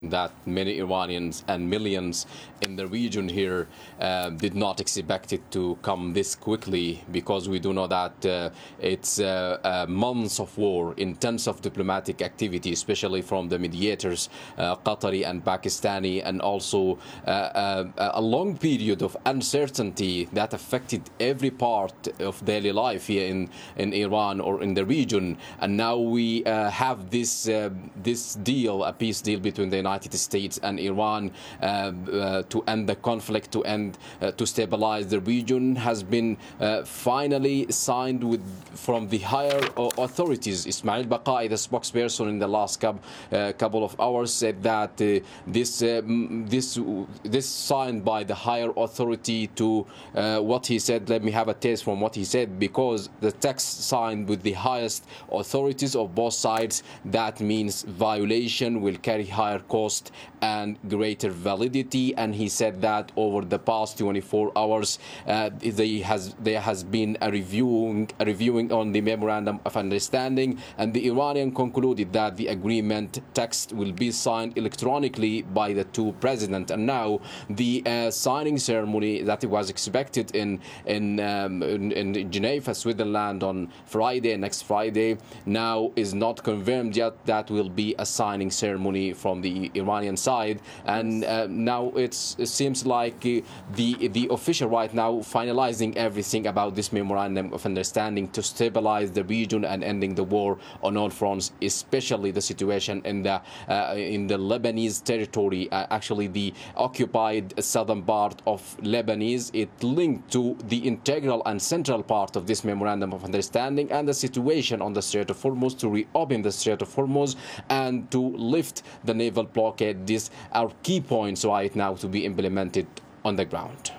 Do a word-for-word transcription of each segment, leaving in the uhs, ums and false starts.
that many Iranians and millions in the region here uh, did not expect it to come this quickly, because we do know that uh, it's uh, uh, months of war, intense of diplomatic activity, especially from the mediators, uh, Qatari and Pakistani, and also uh, uh, a long period of uncertainty that affected every part of daily life here in, in Iran or in the region. And now we uh, have this, uh, this deal, a peace deal between the United United States and Iran uh, uh, to end the conflict, to end, uh, to stabilize the region, has been uh, finally signed with from the higher authorities. Ismail Baqai, the spokesperson in the last couple, uh, couple of hours, said that uh, this uh, this this signed by the higher authority to uh, what he said. Let me have a taste from what he said, because the text signed with the highest authorities of both sides, that means violation will carry higher cost and greater validity. And he said that over the past twenty-four hours, uh, there has there has been a reviewing a reviewing on the memorandum of understanding, and the Iranian concluded that the agreement text will be signed electronically by the two presidents. And now the uh, signing ceremony that was expected in in, um, in in Geneva, Switzerland, on Friday, next Friday, now is not confirmed yet. That will be a signing ceremony from the Iranian side, and uh, now it's, it seems like uh, the the official right now finalizing everything about this memorandum of understanding to stabilize the region and ending the war on all fronts, especially the situation in the uh, in the Lebanese territory, uh, actually the occupied southern part of Lebanese. It linked to the integral and central part of this memorandum of understanding, and the situation on the Strait of Hormuz, to reopen the Strait of Hormuz and to lift the naval blockade. These are key points right now to be implemented on the ground.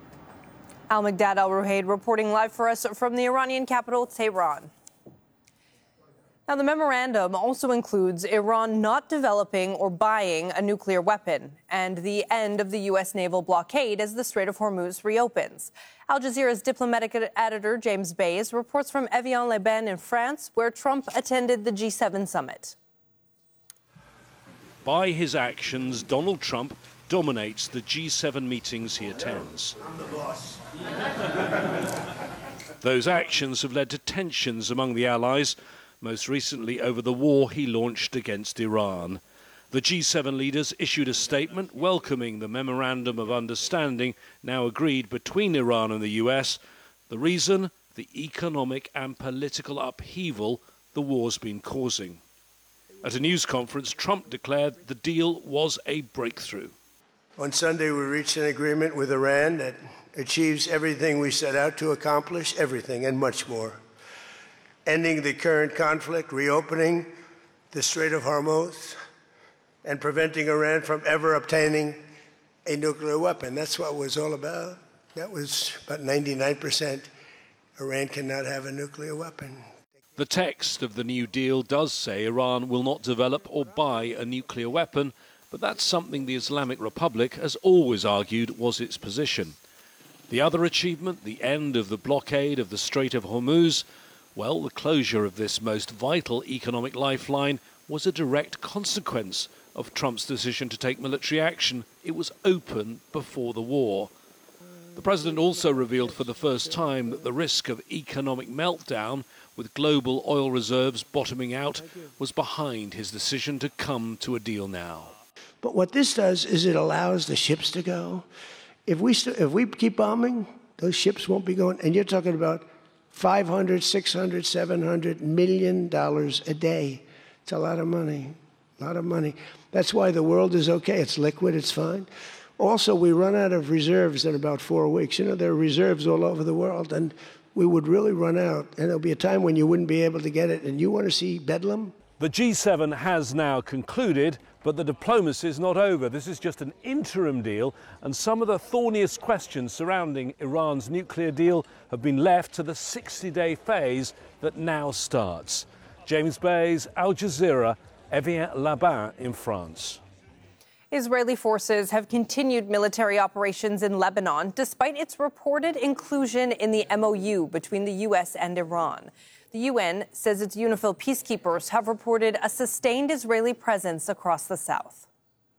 Al-Migdad Al-Ruhaid reporting live for us from the Iranian capital, Tehran. Now, the memorandum also includes Iran not developing or buying a nuclear weapon and the end of the U S naval blockade as the Strait of Hormuz reopens. Al Jazeera's diplomatic editor James Bays reports from Evian-les-Bains in France, where Trump attended the G seven summit. By his actions, Donald Trump dominates the G seven meetings he attends. I'm the boss. Those actions have led to tensions among the allies, most recently over the war he launched against Iran. The G seven leaders issued a statement welcoming the memorandum of understanding now agreed between Iran and the U S. The reason? The economic and political upheaval the war's been causing. At a news conference, Trump declared the deal was a breakthrough. On Sunday, we reached an agreement with Iran that achieves everything we set out to accomplish, everything and much more. Ending the current conflict, reopening the Strait of Hormuz, and preventing Iran from ever obtaining a nuclear weapon. That's what it was all about. That was about ninety-nine percent. Iran cannot have a nuclear weapon. The text of the new deal does say Iran will not develop or buy a nuclear weapon, but that's something the Islamic Republic has always argued was its position. The other achievement, the end of the blockade of the Strait of Hormuz, well, the closure of this most vital economic lifeline was a direct consequence of Trump's decision to take military action. It was open before the war. The president also revealed for the first time that the risk of economic meltdown, with global oil reserves bottoming out, was behind his decision to come to a deal now. But what this does is it allows the ships to go. If we, st- if we keep bombing, those ships won't be going. And you're talking about five hundred, six hundred, seven hundred million dollars a day. It's a lot of money, a lot of money. That's why the world is okay. It's liquid, it's fine. Also, we run out of reserves in about four weeks. You know, there are reserves all over the world, and we would really run out. And there'll be a time when you wouldn't be able to get it. And you want to see bedlam? The G seven has now concluded, but the diplomacy is not over. This is just an interim deal, and some of the thorniest questions surrounding Iran's nuclear deal have been left to the sixty-day phase that now starts. James Bays, Al Jazeera, Evian-les-Bains in France. Israeli forces have continued military operations in Lebanon despite its reported inclusion in the M O U between the U S and Iran. The U N says its UNIFIL peacekeepers have reported a sustained Israeli presence across the south.